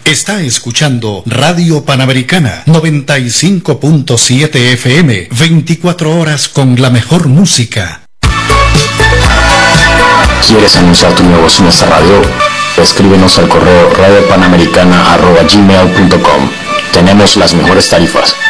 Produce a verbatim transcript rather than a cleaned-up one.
Está escuchando Radio Panamericana noventa y cinco punto siete F M, veinticuatro horas con la mejor música. ¿Quieres anunciar tu negocio en esta radio? Escríbenos al correo radio panamericana arroba gmail punto com. Tenemos las mejores tarifas.